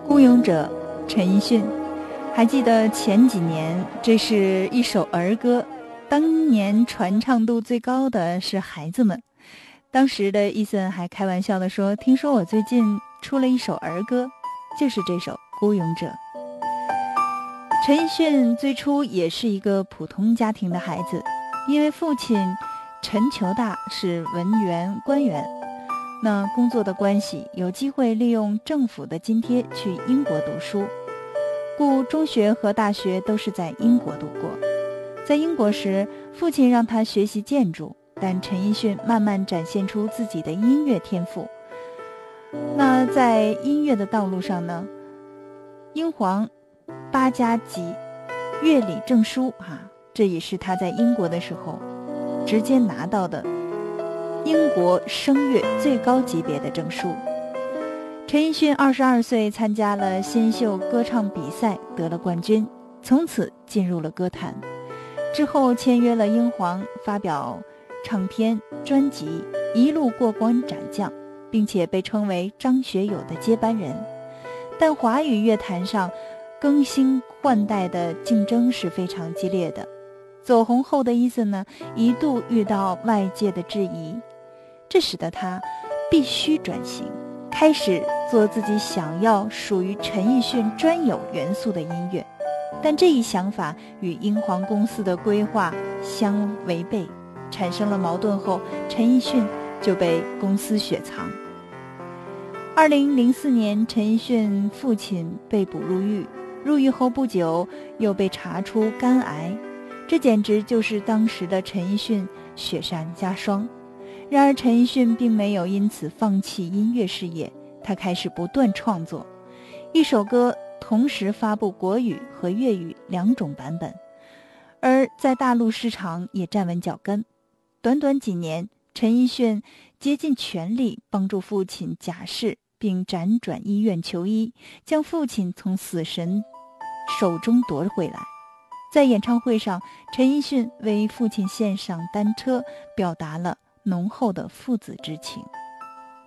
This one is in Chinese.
孤勇者陈奕迅。还记得前几年，这是一首儿歌，当年传唱度最高的是孩子们。当时的伊森还开玩笑地说，听说我最近出了一首儿歌，就是这首《孤勇者》。陈奕迅最初也是一个普通家庭的孩子，因为父亲陈求大是文员官员，那工作的关系，有机会利用政府的津贴去英国读书，故中学和大学都是在英国度过。在英国时，父亲让他学习建筑，但陈奕迅慢慢展现出自己的音乐天赋。那在音乐的道路上呢，英皇8+级乐理证书这也是他在英国的时候直接拿到的英国声乐最高级别的证书。陈奕迅22岁参加了新秀歌唱比赛，得了冠军，从此进入了歌坛。之后签约了英皇，发表唱片专辑，一路过关斩将，并且被称为张学友的接班人。但华语乐坛上更新换代的竞争是非常激烈的，走红后的伊森呢，一度遇到外界的质疑，这使得他必须转型，开始做自己想要属于陈奕迅专有元素的音乐。但这一想法与英皇公司的规划相违背，产生了矛盾后，陈奕迅就被公司雪藏。2004年，陈奕迅父亲被捕入狱，入狱后不久又被查出肝癌，这简直就是当时的陈奕迅雪上加霜。然而陈奕迅并没有因此放弃音乐事业，他开始不断创作，一首歌同时发布国语和粤语2种版本，而在大陆市场也站稳脚跟。短短几年，陈奕迅竭尽全力帮助父亲假释，并辗转医院求医，将父亲从死神手中夺回来。在演唱会上，陈奕迅为父亲献上单车，表达了浓厚的父子之情。